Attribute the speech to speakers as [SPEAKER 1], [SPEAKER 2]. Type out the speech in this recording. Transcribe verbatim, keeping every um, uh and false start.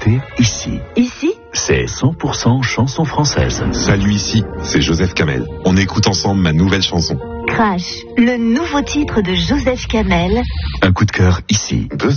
[SPEAKER 1] écoutez ici.
[SPEAKER 2] Ici ?
[SPEAKER 1] C'est cent pour cent chanson française.
[SPEAKER 3] Salut ici, c'est Joseph Kamel. On écoute ensemble ma nouvelle chanson.
[SPEAKER 2] Crash, le nouveau titre de Joseph Kamel.
[SPEAKER 1] Un coup de cœur ici.
[SPEAKER 3] Besoin